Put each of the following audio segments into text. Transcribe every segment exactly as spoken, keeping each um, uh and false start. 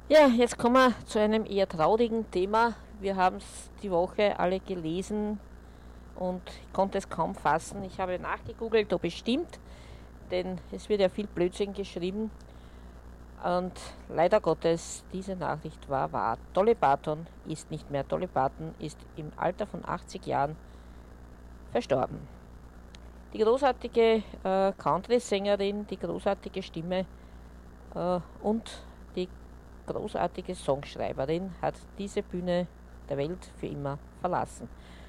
Ja, jetzt kommen wir zu einem eher traurigen Thema. Wir haben es die Woche alle gelesen und ich konnte es kaum fassen. Ich habe nachgegoogelt, ob es stimmt, denn es wird ja viel Blödsinn geschrieben. Und leider Gottes, diese Nachricht war wahr. Dolly Parton ist nicht mehr. Dolly Parton ist im Alter von achtzig Jahren verstorben. Die großartige äh, Country-Sängerin, die großartige Stimme äh, und die großartige Songschreiberin hat diese Bühne der Welt für immer verlassen.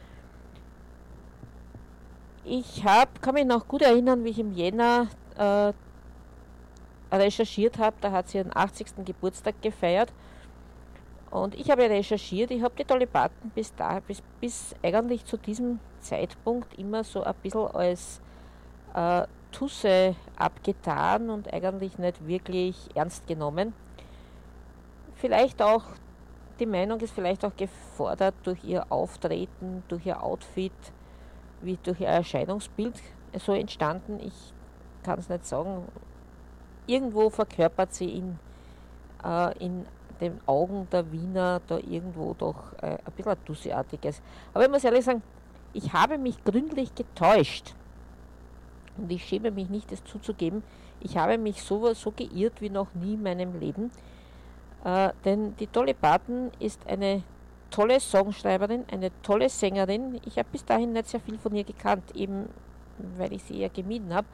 Ich hab, kann mich noch gut erinnern, wie ich im Jänner äh, recherchiert habe. Da hat sie ihren achtzigsten Geburtstag gefeiert. Und ich habe recherchiert, ich habe die Dolly Parton bis, da, bis, bis eigentlich zu diesem Zeitpunkt immer so ein bisschen als äh, Tusse abgetan und eigentlich nicht wirklich ernst genommen. Vielleicht auch, die Meinung ist vielleicht auch gefordert durch ihr Auftreten, durch ihr Outfit, wie durch ihr Erscheinungsbild so entstanden. Ich kann es nicht sagen. Irgendwo verkörpert sie in, äh, in den Augen der Wiener da irgendwo doch äh, ein bisschen ein Tussi-artiges. Aber ich muss ehrlich sagen, ich habe mich gründlich getäuscht. Und ich schäme mich nicht, es zuzugeben. Ich habe mich so, so geirrt wie noch nie in meinem Leben. Äh, denn die Dolly Parton ist eine tolle Songschreiberin, eine tolle Sängerin. Ich habe bis dahin nicht sehr viel von ihr gekannt, eben weil ich sie eher gemieden habe.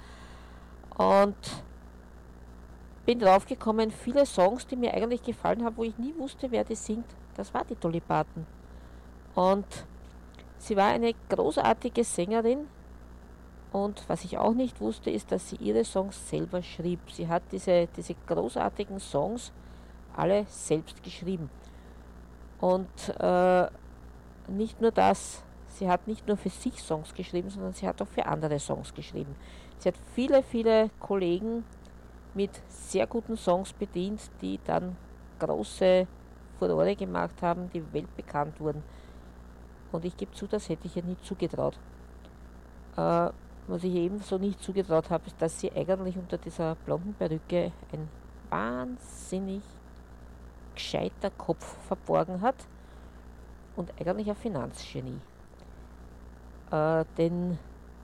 Und bin draufgekommen, viele Songs, die mir eigentlich gefallen haben, wo ich nie wusste, wer die singt, das war die Dolly Parton. Und sie war eine großartige Sängerin. Und was ich auch nicht wusste, ist, dass sie ihre Songs selber schrieb. Sie hat diese, diese großartigen Songs alle selbst geschrieben. Und äh, nicht nur das, sie hat nicht nur für sich Songs geschrieben, sondern sie hat auch für andere Songs geschrieben. Sie hat viele, viele Kollegen mit sehr guten Songs bedient, die dann große Furore gemacht haben, die weltbekannt wurden. Und ich gebe zu, das hätte ich ihr nie zugetraut. Äh, was ich ebenso nicht zugetraut habe, ist, dass sie eigentlich unter dieser blonden Perücke ein wahnsinnig gescheiter Kopf verborgen hat und eigentlich ein Finanzgenie. Äh, denn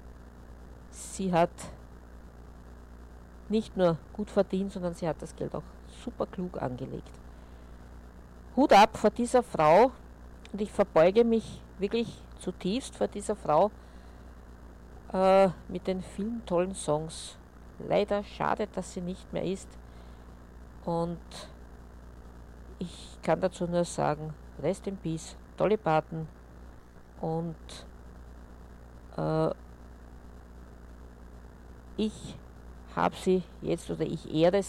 sie hat nicht nur gut verdient, sondern sie hat das Geld auch super klug angelegt. Hut ab vor dieser Frau und ich verbeuge mich wirklich zutiefst vor dieser Frau äh, mit den vielen tollen Songs. Leider schade, dass sie nicht mehr ist und ich kann dazu nur sagen, Rest in Peace, Dolly Parton und äh, ich habe sie jetzt oder ich ehre